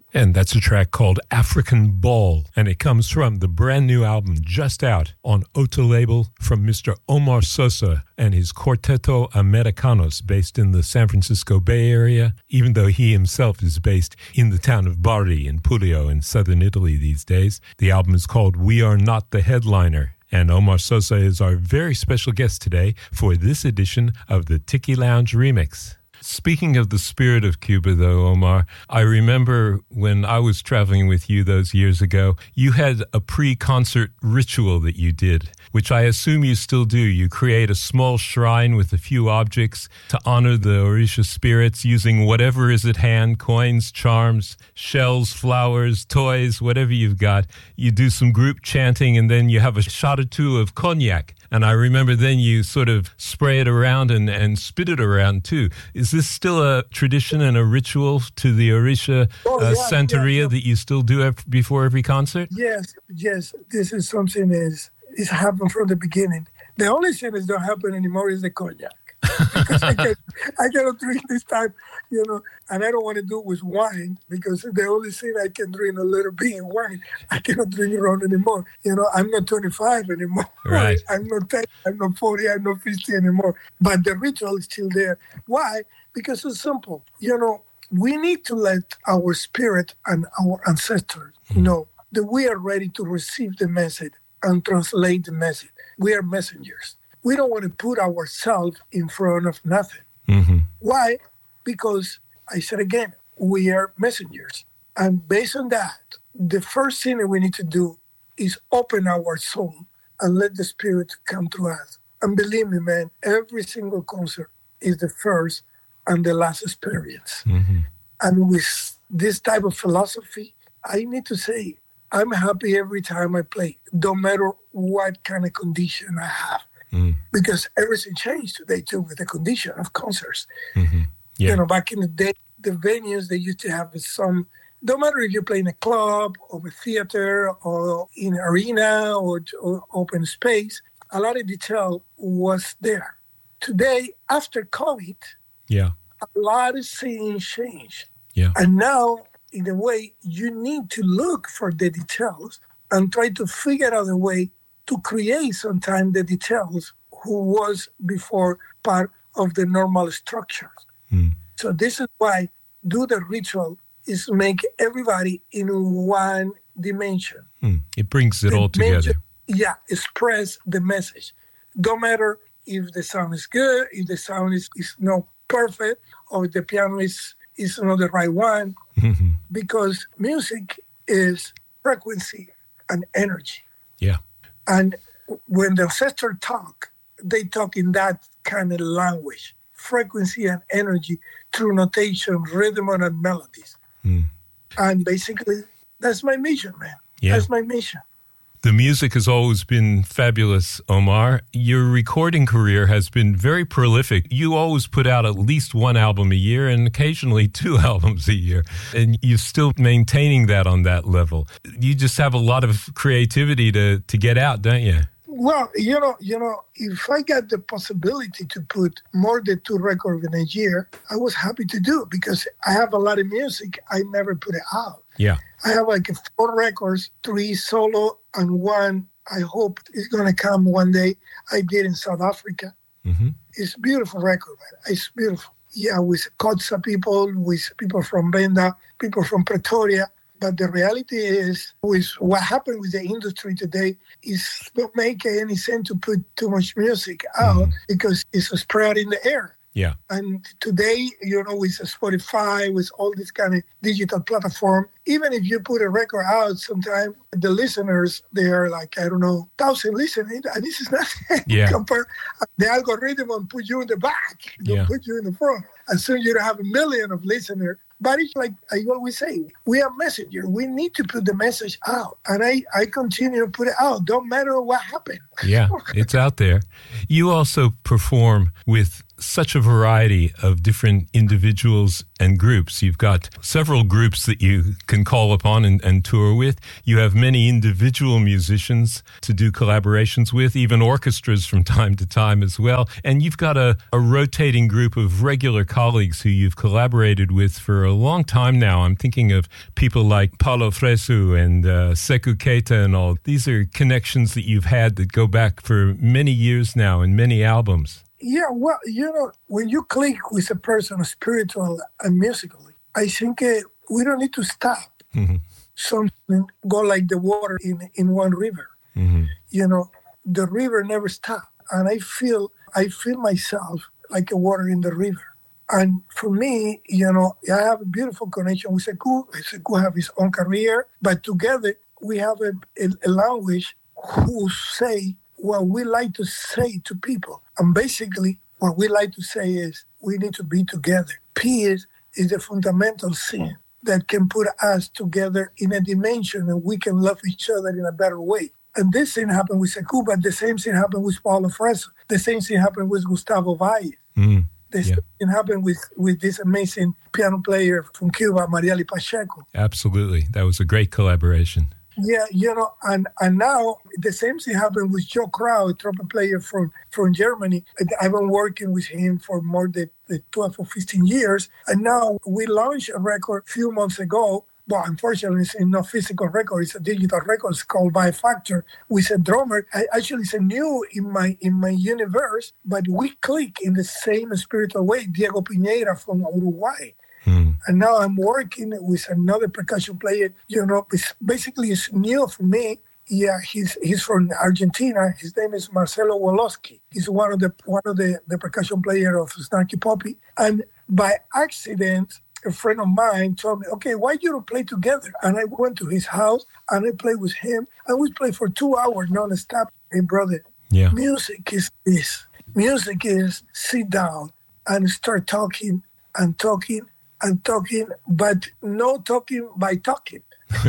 And that's a track called African Ball, and it comes from the brand new album just out on Ota label from Mr. Omar Sosa and his Quarteto Americanos, based in the San Francisco Bay Area, even though he himself is based in the town of Bari in Puglia in southern Italy these days. The album is called We Are Not the Headliner, and Omar Sosa is our very special guest today for this edition of the Tiki Lounge Remix. Speaking of the spirit of Cuba, though, Omar, I remember when I was traveling with you those years ago, you had a pre-concert ritual that you did, which I assume you still do. You create a small shrine with a few objects to honor the Orisha spirits using whatever is at hand, coins, charms, shells, flowers, toys, whatever you've got. You do some group chanting, and then you have a shot or two of cognac. And I remember then you sort of spray it around and spit it around too. Is this still a tradition and a ritual to the Orisha Santeria that you still do before every concert? Yes. This is something is happened from the beginning. The only thing that don't happen anymore is the cognac. Because I cannot drink this time, and I don't want to do it with wine because the only thing I can drink a little bit of wine. I cannot drink rum anymore. I'm not 25 anymore. Right. I'm not 10, I'm not 40, I'm not 50 anymore. But the ritual is still there. Why? Because it's simple. We need to let our spirit and our ancestors know that we are ready to receive the message and translate the message. We are messengers. We don't want to put ourselves in front of nothing. Mm-hmm. Why? Because, I said again, we are messengers. And based on that, the first thing that we need to do is open our soul and let the spirit come to us. And believe me, man, every single concert is the first and the last experience. Mm-hmm. And with this type of philosophy, I need to say, I'm happy every time I play, no matter what kind of condition I have. Because everything changed today, too, with the condition of concerts. Mm-hmm. Yeah. Back in the day, the venues, they used to have some, no matter if you play in a club or a theater or in an arena or open space, a lot of detail was there. Today, after COVID, a lot of things changed. Yeah. And now, in a way, you need to look for the details and try to figure out a way to create sometimes the details who was before part of the normal structures. So this is why do the ritual is make everybody in one dimension. It brings it all together. Yeah, express the message. Don't matter if the sound is good, if the sound is not perfect, or if the piano is not the right one, because music is frequency and energy. Yeah. And when the ancestors talk, they talk in that kind of language, frequency and energy through notation, rhythm, and melodies. And basically, that's my mission, man. Yeah. That's my mission. The music has always been fabulous, Omar. Your recording career has been very prolific. You always put out at least one album a year and occasionally 2 albums a year. And you're still maintaining that on that level. You just have a lot of creativity to get out, don't you? Well, if I got the possibility to put more than 2 records in a year, I was happy to do it because I have a lot of music. I never put it out. Yeah. I have 4 records, 3 solo, and 1 I hope is going to come one day. I did in South Africa. Mm-hmm. It's a beautiful record, man. It's beautiful. Yeah, with Xhosa people, with people from Venda, people from Pretoria. But the reality is, with what happened with the industry today, is not making any sense to put too much music out because it's spread in the air. Yeah. And today, with Spotify, with all this kind of digital platform, even if you put a record out, sometimes the listeners, they are 1,000 listening, and this is nothing. Yeah. Compared, the algorithm will put you in the back, they'll put you in the front. And soon you have 1 million of listeners. But it's like I always say, we are messengers. We need to put the message out. And I continue to put it out. Don't matter what happened. Yeah, it's out there. You also perform with such a variety of different individuals and groups. You've got several groups that you can call upon and tour with. You have many individual musicians to do collaborations with, even orchestras from time to time as well. And you've got a rotating group of regular colleagues who you've collaborated with for a long time now. I'm thinking of people like Paulo Fresu and Sekou Keita and all. These are connections that you've had that go back for many years now and many albums. Yeah, well, when you click with a person spiritual and musically, I think we don't need to stop. Mm-hmm. Something go like the water in one river. Mm-hmm. The river never stops. And I feel myself like a water in the river. And for me, I have a beautiful connection with Sekou. Sekou have his own career, but together we have a language who say what we like to say to people. And basically, what we like to say is we need to be together. Peace is the fundamental thing that can put us together in a dimension and we can love each other in a better way. And this thing happened with Sekou, but the same thing happened with Paulo Fresu. The same thing happened with Gustavo Valle. The same thing happened with this amazing piano player from Cuba, Marieli Pacheco. Absolutely. That was a great collaboration. Yeah, and now the same thing happened with Joe Crow, a trumpet player from Germany. I've been working with him for more than 12 or 15 years. And now we launched a record a few months ago. Well, unfortunately, it's not a physical record. It's a digital record. It's called By Factor with a drummer. Actually, it's a new in my universe, but we click in the same spiritual way. Diego Piñera from Uruguay. And now I'm working with another percussion player. It's new for me. Yeah, he's from Argentina. His name is Marcelo Woloski. He's one of the percussion players of Snarky Puppy. And by accident, a friend of mine told me, okay, why you don't play together? And I went to his house and I played with him. And we played for 2 hours non-stop. Hey, brother, Music is this. Music is sit down and start talking and talking and talking, but no talking by talking.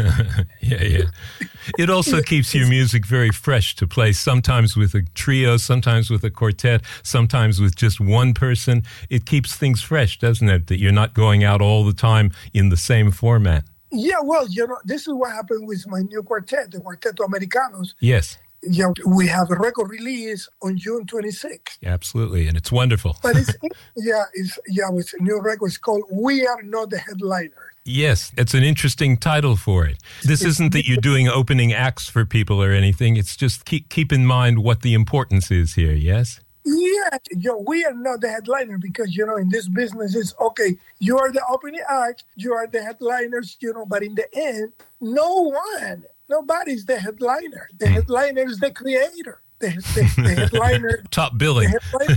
Yeah. It also keeps your music very fresh to play, sometimes with a trio, sometimes with a quartet, sometimes with just one person. It keeps things fresh, doesn't it? That you're not going out all the time in the same format. Yeah, well, this is what happened with my new quartet, the Quarteto Americanos. Yes. Yeah, we have a record release on June 26th. Absolutely, and it's wonderful. But it's a new record. It's called We Are Not the Headliner. Yes, it's an interesting title for it. This isn't that you're doing opening acts for people or anything. It's just keep in mind what the importance is here, yes? Yeah, we are not the headliner because, in this business, it's okay, you are the opening act, you are the headliners, but in the end, nobody's the headliner. The headliner is the creator. The headliner. Top billing.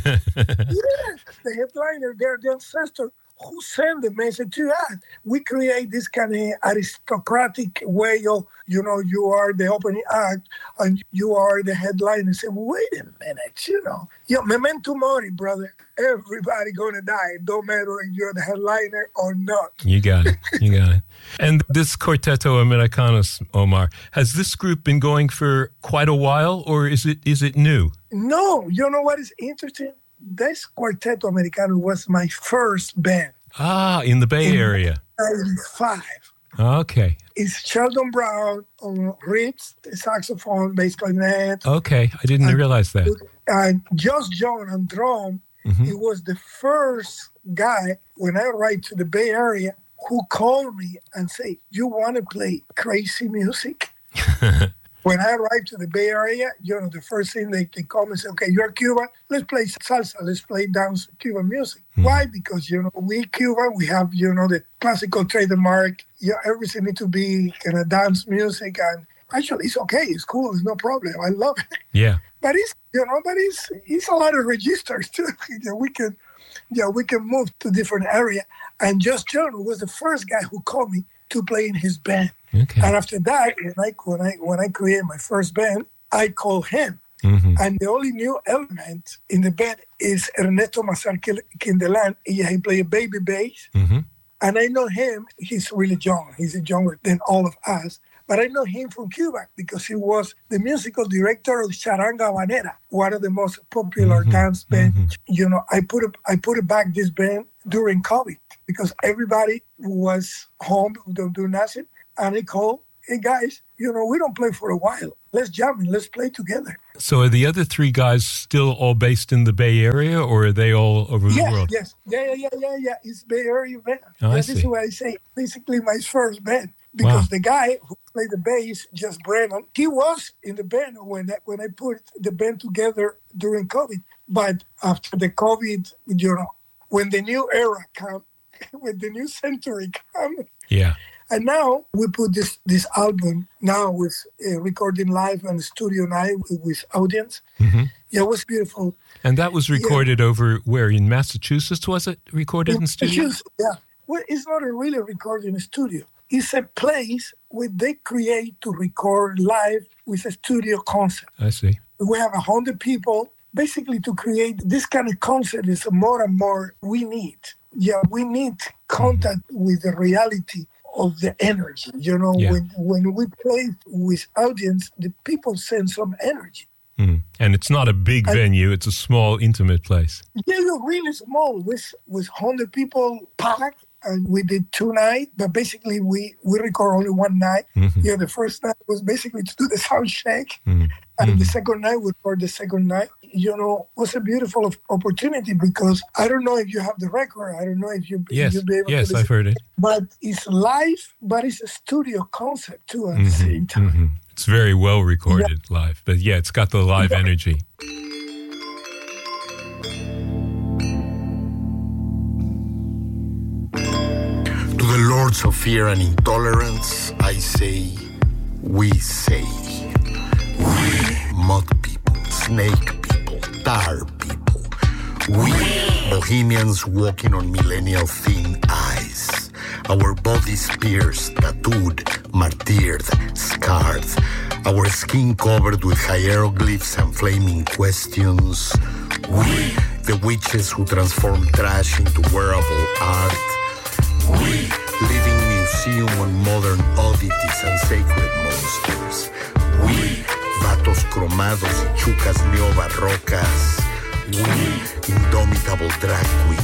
The headliner, they're the ancestor who sent the message to us. We create this kind of aristocratic way of, you are the opening act and you are the headliner. Say, wait a minute, memento mori, brother. Everybody gonna die. Don't matter if you're the headliner or not. You got it. And this Quarteto Americanos, Omar, has this group been going for quite a while, or is it new? No, you know what is interesting? This Quarteto Americano was my first band. In the Bay Area. 1995. Okay. It's Sheldon Brown on reeds, saxophone, bass clarinet. Okay, I didn't realize that. And Josh John on drum. Mm-hmm. He was the first guy when I arrived to the Bay Area who called me and said, you want to play crazy music? When I arrived to the Bay Area, the first thing they call me and say, okay, you're Cuban, let's play salsa, let's play dance Cuban music. Mm. Why? Because, we Cuban, we have, the classical trademark, everything needs to be kind of dance music, and actually it's okay, it's cool, it's no problem, I love it. Yeah. But it's a lot of registers too. We can move to different area. And Josh John was the first guy who called me to play in his band. Okay. And after that, when I created my first band, I called him. Mm-hmm. And the only new element in the band is Ernesto Mazar Quindelan. He played baby bass. Mm-hmm. And I know him, he's really young. He's younger than all of us. But I know him from Cuba because he was the musical director of Charanga Habanera, one of the most popular dance bands. Mm-hmm. I put it back this band during COVID. because everybody was home, don't do nothing. And I called, hey guys, we don't play for a while. Let's jam and let's play together. So are the other three guys still all based in the Bay Area, or are they all over the world? Yes. Yeah. It's Bay Area band. Oh, This is what I say. Basically, my first band. Because the guy who played the bass, just Brennan, he was in the band when I put the band together during COVID. But after the COVID, when the new era come, when the new century come, and now we put this album now with recording live and studio night with audience. Mm-hmm. Yeah, it was beautiful. And that was recorded over where, in Massachusetts? Was it recorded in studio? Yeah. Well, it's not a really recording studio. It's a place where they create to record live with a studio concept. I see. We have 100 people. Basically, to create this kind of concept is more and more we need. Yeah, we need contact with the reality of the energy. When we play with audience, the people send some energy. Mm. And it's not a big venue, it's a small, intimate place. Yeah, really small, with 100 people packed. And we did 2 nights, but basically we record only 1 night. Mm-hmm. Yeah, the first night was basically to do the sound check. Mm-hmm. And the second night, we record the second night. It was a beautiful opportunity because I don't know if you have the record. I don't know if you'll be able to listen. I've heard it. But it's live, but it's a studio concept too at the same time. Mm-hmm. It's very well recorded live. But it's got the live energy. To the lords of fear and intolerance, I say, we say. We, mud people, snake people, tar people. We, bohemians walking on millennial thin ice. Our bodies pierced, tattooed, martyred, scarred. Our skin covered with hieroglyphs and flaming questions. We, the witches who transform trash into wearable art. We, living museum on modern oddities and sacred monsters. We, vatos cromados y chucas neobarrocas. We, indomitable drag queens.